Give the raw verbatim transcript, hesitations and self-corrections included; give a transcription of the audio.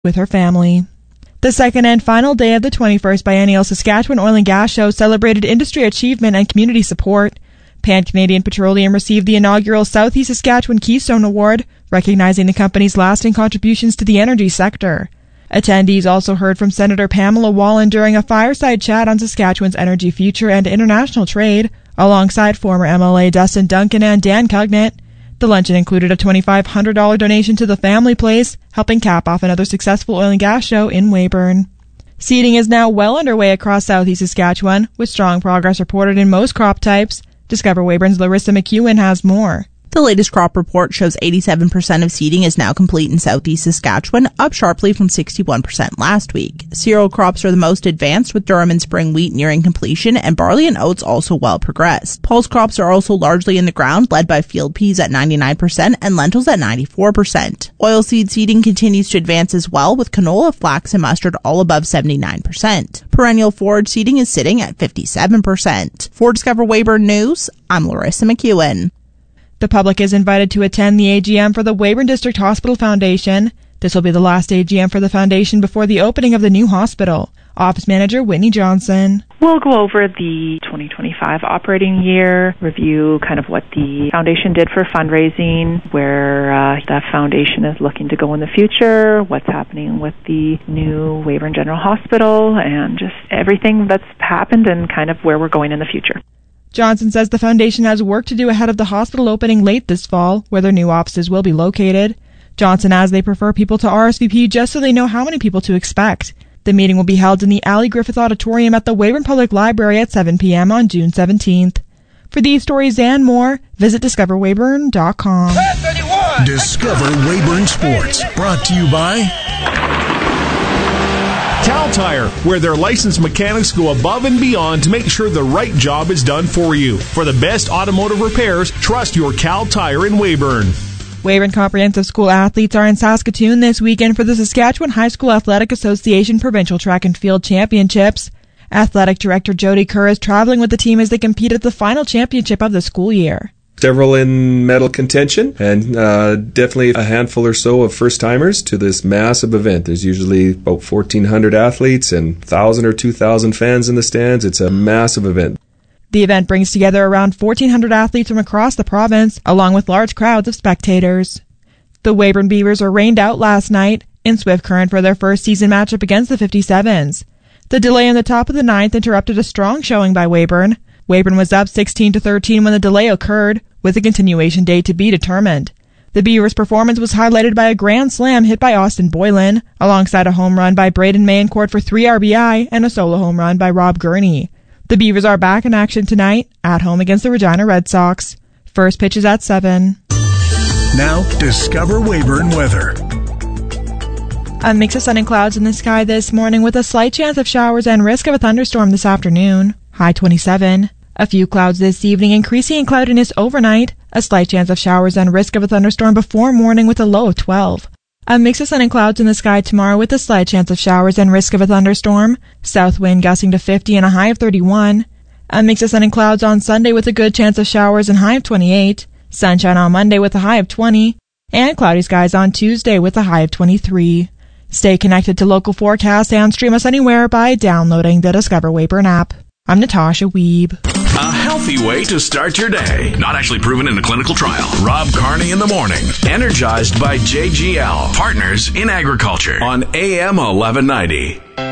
with her family. The second and final day of the twenty-first Biennial Saskatchewan Oil and Gas Show celebrated industry achievement and community support. Pan-Canadian Petroleum received the inaugural Southeast Saskatchewan Keystone Award, recognizing the company's lasting contributions to the energy sector. Attendees also heard from Senator Pamela Wallin during a fireside chat on Saskatchewan's energy future and international trade, alongside former M L A Dustin Duncan and Dan Cugnett. The luncheon included a twenty-five hundred dollars donation to the Family Place, helping cap off another successful oil and gas show in Weyburn. Seeding is now well underway across southeast Saskatchewan, with strong progress reported in most crop types. Discover Weyburn's Larissa McEwen has more. The latest crop report shows eighty-seven percent of seeding is now complete in southeast Saskatchewan, up sharply from sixty-one percent last week. Cereal crops are the most advanced, with durum and spring wheat nearing completion, and barley and oats also well progressed. Pulse crops are also largely in the ground, led by field peas at ninety-nine percent and lentils at ninety-four percent. Oilseed seeding continues to advance as well, with canola, flax, and mustard all above seventy-nine percent. Perennial forage seeding is sitting at fifty-seven percent. For Discover Weyburn News, I'm Larissa McEwen. The public is invited to attend the A G M for the Weyburn District Hospital Foundation. This will be the last A G M for the foundation before the opening of the new hospital. Office Manager Whitney Johnson. We'll go over the twenty twenty-five operating year, review kind of what the foundation did for fundraising, where uh, the foundation is looking to go in the future, what's happening with the new Weyburn General Hospital, and just everything that's happened and kind of where we're going in the future. Johnson says the foundation has work to do ahead of the hospital opening late this fall, where their new offices will be located. Johnson adds they prefer people to R S V P just so they know how many people to expect. The meeting will be held in the Ali Griffith Auditorium at the Weyburn Public Library at seven p.m. on June seventeenth. For these stories and more, visit discover weyburn dot com. Discover Weyburn Sports, brought to you by Cal Tire, where their licensed mechanics go above and beyond to make sure the right job is done for you. For the best automotive repairs, trust your Cal Tire in Weyburn. Weyburn Comprehensive School athletes are in Saskatoon this weekend for the Saskatchewan High School Athletic Association Provincial Track and Field Championships. Athletic Director Jody Kerr is traveling with the team as they compete at the final championship of the school year. Several in medal contention, and uh, definitely a handful or so of first-timers to this massive event. There's usually about fourteen hundred athletes and one thousand or two thousand fans in the stands. It's a massive event. The event brings together around fourteen hundred athletes from across the province, along with large crowds of spectators. The Weyburn Beavers were rained out last night in Swift Current for their first season matchup against the fifty-sevens. The delay in the top of the ninth interrupted a strong showing by Weyburn. Weyburn was up sixteen to thirteen when the delay occurred, with a continuation date to be determined. The Beavers' performance was highlighted by a grand slam hit by Austin Boylan, alongside a home run by Braden Mayencourt for three R B I and a solo home run by Rob Gurney. The Beavers are back in action tonight, at home against the Regina Red Sox. First pitch is at seven. Now, Discover Weyburn weather. A mix of sun and clouds in the sky this morning with a slight chance of showers and risk of a thunderstorm this afternoon. High twenty-seven. A few clouds this evening, increasing in cloudiness overnight. A slight chance of showers and risk of a thunderstorm before morning with a low of twelve. A mix of sun and clouds in the sky tomorrow with a slight chance of showers and risk of a thunderstorm. South wind gusting to fifty and a high of thirty-one. A mix of sun and clouds on Sunday with a good chance of showers and high of twenty-eight. Sunshine on Monday with a high of twenty. And cloudy skies on Tuesday with a high of twenty-three. Stay connected to local forecasts and stream us anywhere by downloading the Discover Weyburn app. I'm Natasha Weeb. A healthy way to start your day. Not actually proven in a clinical trial. Rob Carney in the morning. Energized by J G L. Partners in Agriculture. On A M eleven ninety.